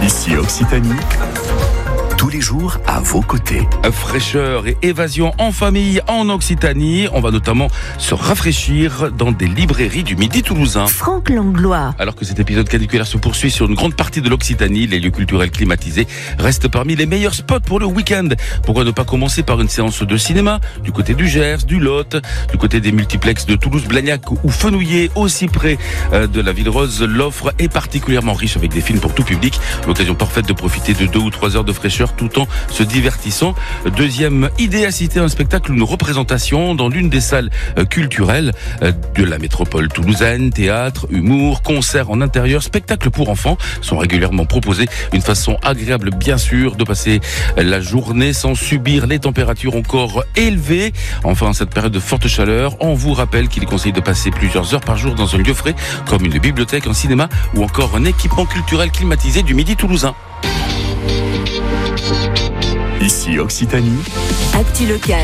Ici Occitanie, tous les jours à vos côtés. Fraîcheur et évasion en famille en Occitanie. On va notamment se rafraîchir dans des librairies du Midi toulousain. Franck Langlois. Alors que cet épisode caniculaire se poursuit sur une grande partie de l'Occitanie, les lieux culturels climatisés restent parmi les meilleurs spots pour le week-end. Pourquoi ne pas commencer par une séance de cinéma du côté du Gers, du Lot, du côté des multiplexes de Toulouse, Blagnac ou Fenouillet, aussi près de la Ville Rose. L'offre est particulièrement riche avec des films pour tout public. L'occasion parfaite de profiter de 2 ou 3 heures de fraîcheur tout en se divertissant. Deuxième idée à citer, un spectacle ou une représentation dans l'une des salles culturelles de la métropole toulousaine. Théâtre, humour, concerts en intérieur, spectacles pour enfants sont régulièrement proposés. Une façon agréable, bien sûr, de passer la journée sans subir les températures encore élevées. Enfin, en cette période de forte chaleur, on vous rappelle qu'il est conseillé de passer plusieurs heures par jour dans un lieu frais, comme une bibliothèque, un cinéma ou encore un équipement culturel climatisé du Midi toulousain. Ici Occitanie, Actu local.